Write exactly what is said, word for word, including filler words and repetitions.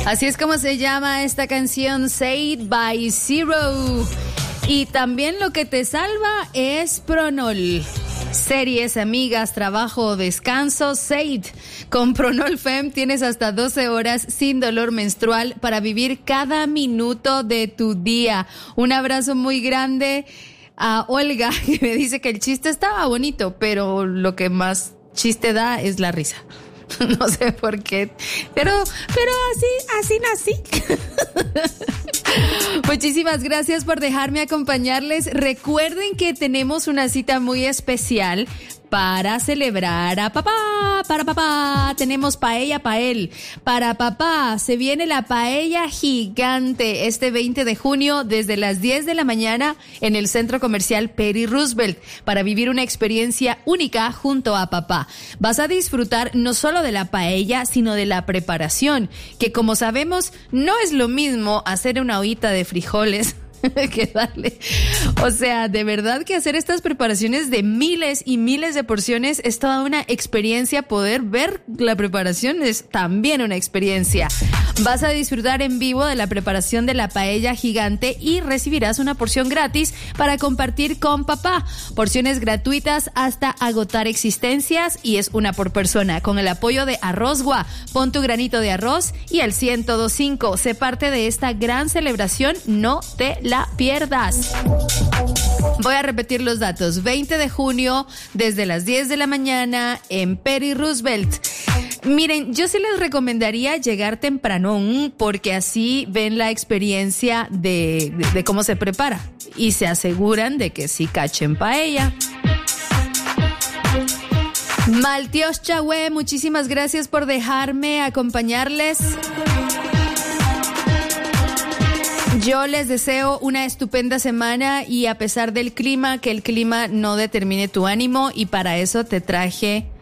Así es como se llama esta canción, Say It by Zero. Y también lo que te salva es Pronol. Series, amigas, trabajo, descanso, Say It. Con Pronol Fem tienes hasta doce horas sin dolor menstrual para vivir cada minuto de tu día. Un abrazo muy grande a Olga, que me dice que el chiste estaba bonito, pero lo que más chiste da es la risa. No sé por qué, pero, pero así, así nací. Muchísimas gracias por dejarme acompañarles. Recuerden que tenemos una cita muy especial para celebrar a papá, para papá. Tenemos paella pa' él. Para papá, se viene la paella gigante este veinte de junio desde las diez de la mañana en el Centro Comercial Perry Roosevelt para vivir una experiencia única junto a papá. Vas a disfrutar no solo de la paella, sino de la preparación, que como sabemos no es lo mismo hacer una ollita de frijoles que darle. O sea, de verdad que hacer estas preparaciones de miles y miles de porciones es toda una experiencia. Poder ver la preparación es también una experiencia. Vas a disfrutar en vivo de la preparación de la paella gigante y recibirás una porción gratis para compartir con papá. Porciones gratuitas hasta agotar existencias y es una por persona con el apoyo de Arrozgua. Pon tu granito de arroz y al ciento dos punto cinco. Sé parte de esta gran celebración. No te la pierdas. Voy a repetir los datos. veinte de junio desde las diez de la mañana en Perry Roosevelt. Miren, yo sí les recomendaría llegar temprano porque así ven la experiencia de, de, de cómo se prepara y se aseguran de que sí cachen paella. Maltios Chahue, muchísimas gracias por dejarme acompañarles. Yo les deseo una estupenda semana y a pesar del clima, que el clima no determine tu ánimo y para eso te traje